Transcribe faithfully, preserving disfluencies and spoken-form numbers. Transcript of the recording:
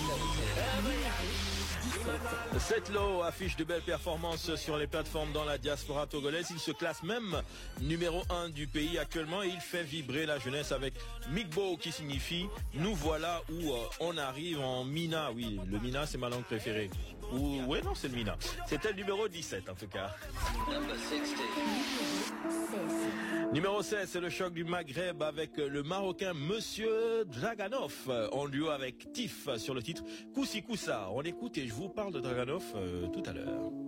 Setlo affiche de belles performances sur les plateformes dans la diaspora togolaise. Il se classe même numéro un du pays actuellement et il fait vibrer la jeunesse avec Migbo qui signifie nous voilà où euh, on arrive en Mina. Oui, le Mina c'est ma langue préférée. Ou ouais non c'est le Mina. C'était le numéro dix-sept en tout cas. Numéro seize, c'est le choc du Maghreb avec le Marocain Monsieur Draganov en duo avec Tiff sur le titre Koussi Koussa. On écoute et je vous parle de Draganov euh, tout à l'heure.